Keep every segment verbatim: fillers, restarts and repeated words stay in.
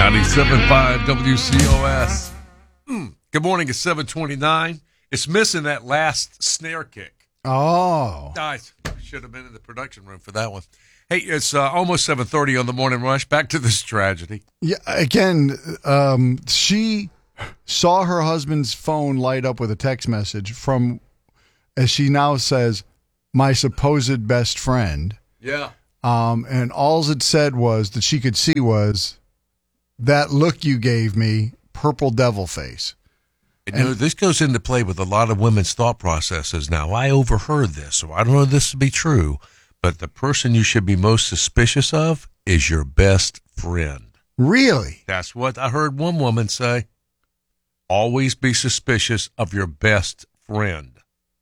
ninety-seven point five W C O S. Mm. Good morning. It's seven twenty-nine. It's missing that last snare kick. Oh. Nice. Should have been in the production room for that one. Hey, it's uh, almost seven thirty on the Morning Rush. Back to this tragedy. Yeah. Again, um, she saw her husband's phone light up with a text message from, as she now says, my supposed best friend. Yeah. Um, and all it said was that she could see was that look you gave me, purple devil face. And, you know, this goes into play with a lot of women's thought processes now. I overheard this, so I don't know this to be true, but the person you should be most suspicious of is your best friend. Really? That's what I heard one woman say. Always be suspicious of your best friend.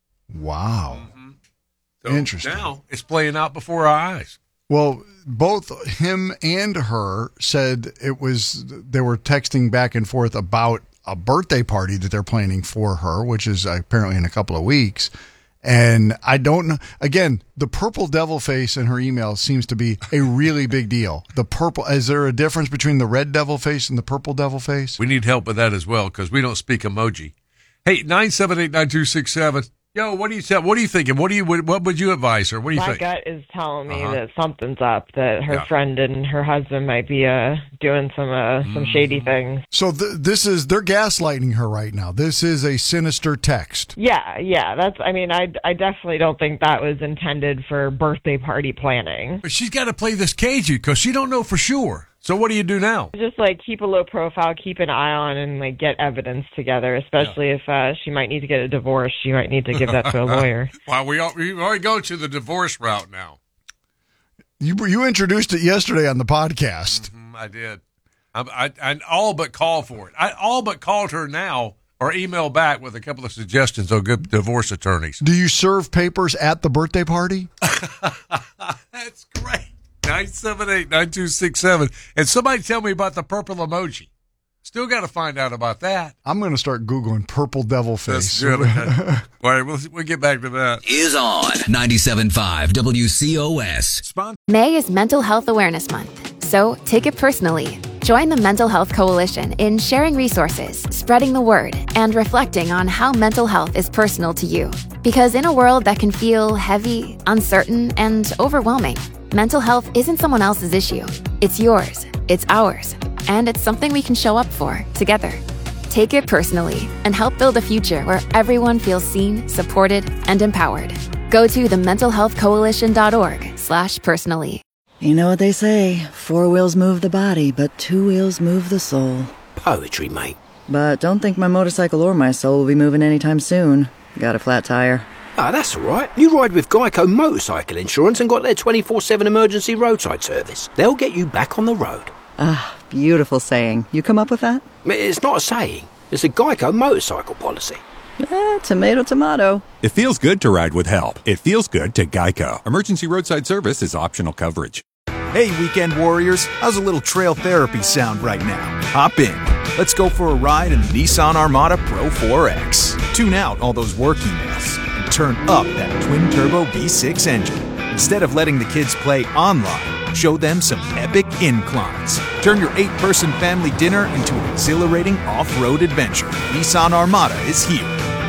Wow. Mm-hmm. So interesting. Now it's playing out before our eyes. Well, both him and her said it was, they were texting back and forth about a birthday party that they're planning for her, which is apparently in a couple of weeks. And I don't know, again, the purple devil face in her email seems to be a really big deal. The purple, is there a difference between the red devil face and the purple devil face? We need help with that as well because we don't speak emoji. Hey, nine seven eight, nine two six seven. Yo, what do you tell? What are you thinking? What do you? What would you advise her? What do you My think? gut is telling me Uh-huh. that something's up. That her Yeah. friend and her husband might be uh, doing some uh, some shady things. So th- this is, they're gaslighting her right now. This is a sinister text. Yeah, yeah. That's. I mean, I I definitely don't think that was intended for birthday party planning. But she's got to play this cagey because she don't know for sure. So what do you do now? Just like keep a low profile, keep an eye on, and like get evidence together. Especially if uh, she might need to get a divorce, she might need to give that to a lawyer. Well, we all, we've already gone to the divorce route now. You you introduced it yesterday on the podcast. Mm, I did. I, I, I all but called for it. I all but called her now or email back with a couple of suggestions on good divorce attorneys. Do you serve papers at the birthday party? That's great. nine seven eight, nine two six seven. And somebody tell me about the purple emoji. Still got to find out about that. I'm going to start Googling purple devil face. That's good. Okay. All right, we'll, we'll get back to that. Is on ninety-seven point five W C O S. Spon- May is Mental Health Awareness Month, so take it personally. Join the Mental Health Coalition in sharing resources, spreading the word, and reflecting on how mental health is personal to you. Because in a world that can feel heavy, uncertain, and overwhelming, mental health isn't someone else's issue. It's yours, it's ours, and it's something we can show up for together. Take it personally and help build a future where everyone feels seen, supported, and empowered. Go to the mental health coalition dot org slash personally. You know what they say, four wheels move the body, but two wheels move the soul. Poetry, mate. But don't think my motorcycle or my soul will be moving anytime soon. Got a flat tire. Ah, that's all right. You ride with Geico Motorcycle Insurance and got their twenty-four seven emergency roadside service. They'll get you back on the road. Ah, beautiful saying. You come up with that? It's not a saying. It's a Geico motorcycle policy. Eh, tomato, tomato. It feels good to ride with help. It feels good to Geico. Emergency roadside service is optional coverage. Hey, weekend warriors, how's a little trail therapy sound right now? Hop in. Let's go for a ride in the Nissan Armada Pro four X. Tune out all those work emails and turn up that twin-turbo V six engine. Instead of letting the kids play online, show them some epic inclines. Turn your eight-person family dinner into an exhilarating off-road adventure. Nissan Armada is here.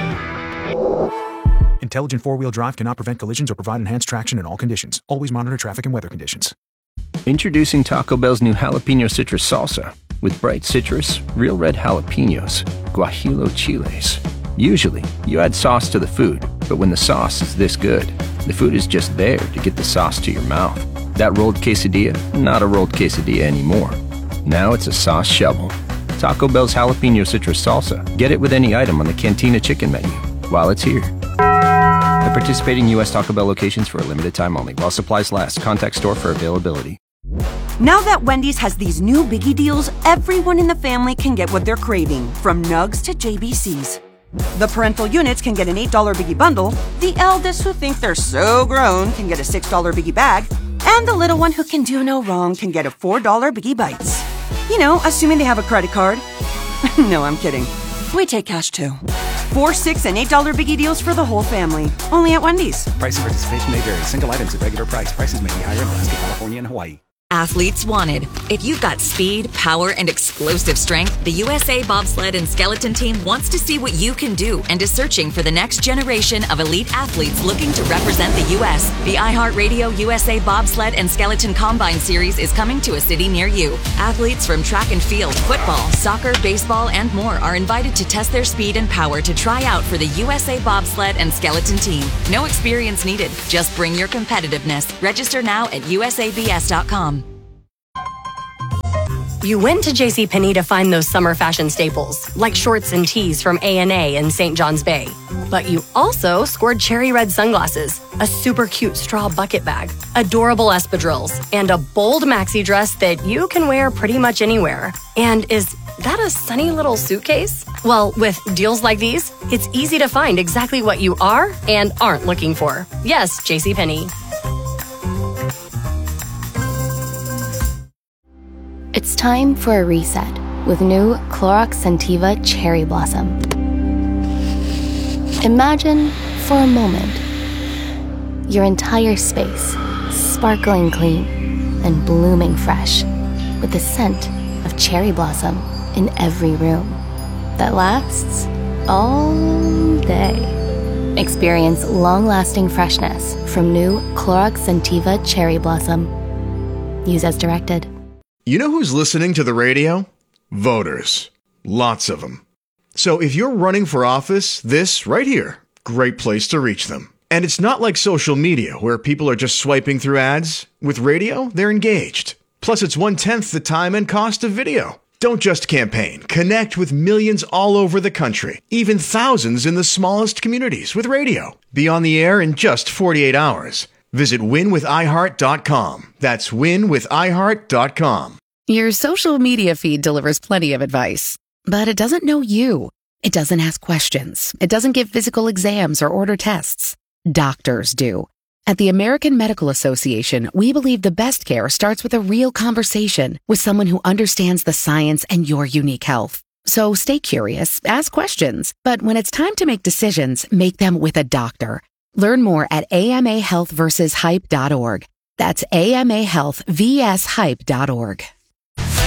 Intelligent four-wheel drive cannot prevent collisions or provide enhanced traction in all conditions. Always monitor traffic and weather conditions. Introducing Taco Bell's new jalapeno citrus salsa with bright citrus, real red jalapenos, guajillo chiles. Usually, you add sauce to the food, but when the sauce is this good, the food is just there to get the sauce to your mouth. That rolled quesadilla, not a rolled quesadilla anymore. Now it's a sauce shovel. Taco Bell's jalapeno citrus salsa. Get it with any item on the Cantina chicken menu while it's here. At participating U S Taco Bell locations for a limited time only. While supplies last. Contact store for availability. Now that Wendy's has these new biggie deals, everyone in the family can get what they're craving, from nugs to J B Cs. The parental units can get an eight dollar biggie bundle, the eldest who think they're so grown can get a six dollar biggie bag, and the little one who can do no wrong can get a four dollar biggie bites. You know, assuming they have a credit card. No, I'm kidding. We take cash too. Four, six, and eight dollar biggie deals for the whole family. Only at Wendy's. Price and participation may vary. Single items at regular price. Prices may be higher in Alaska, California, and Hawaii. Athletes wanted. If you've got speed, power, and explosive strength, the U S A Bobsled and Skeleton Team wants to see what you can do and is searching for the next generation of elite athletes looking to represent the U S. The iHeartRadio U S A Bobsled and Skeleton Combine Series is coming to a city near you. Athletes from track and field, football, soccer, baseball, and more are invited to test their speed and power to try out for the U S A Bobsled and Skeleton Team. No experience needed. Just bring your competitiveness. Register now at U S A B S dot com. You went to JCPenney to find those summer fashion staples, like shorts and tees from A and A in Saint John's Bay. But you also scored cherry red sunglasses, a super cute straw bucket bag, adorable espadrilles, and a bold maxi dress that you can wear pretty much anywhere. And is that a sunny little suitcase? Well, with deals like these, it's easy to find exactly what you are and aren't looking for. Yes, JCPenney. It's time for a reset with new Clorox Scentiva Cherry Blossom. Imagine, for a moment, your entire space sparkling clean and blooming fresh with the scent of cherry blossom in every room that lasts all day. Experience long-lasting freshness from new Clorox Scentiva Cherry Blossom. Use as directed. You know who's listening to the radio? Voters. Lots of them. So if you're running for office, this right here, great place to reach them. And it's not like social media where people are just swiping through ads. With radio, they're engaged. Plus, it's one-tenth the time and cost of video. Don't just campaign. Connect with millions all over the country, even thousands in the smallest communities with radio. Be on the air in just forty-eight hours. Visit win with i heart dot com. That's win with i heart dot com. Your social media feed delivers plenty of advice, but it doesn't know you. It doesn't ask questions. It doesn't give physical exams or order tests. Doctors do. At the American Medical Association, we believe the best care starts with a real conversation with someone who understands the science and your unique health. So stay curious, ask questions, but when it's time to make decisions, make them with a doctor. Learn more at A M A health versus hype dot org. That's A M A health vs hype dot org.